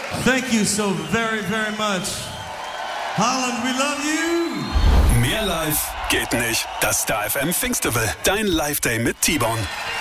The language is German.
Thank you so very, very much. Holland, we love you. Mehr live geht nicht. Das Star FM Pfingstfestival. Dein Live-Day mit T-Bone.